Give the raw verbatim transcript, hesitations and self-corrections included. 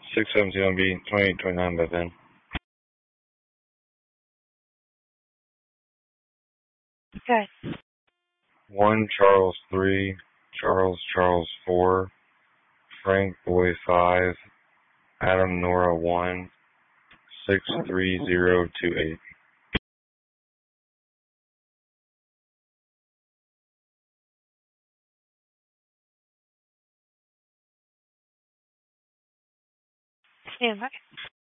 six seventeen on B, twenty-eight twenty-nine by then. Good. one Charles three, Charles Charles four, Frank Boy five, Adam Nora one, six three zero two eight. Stand by.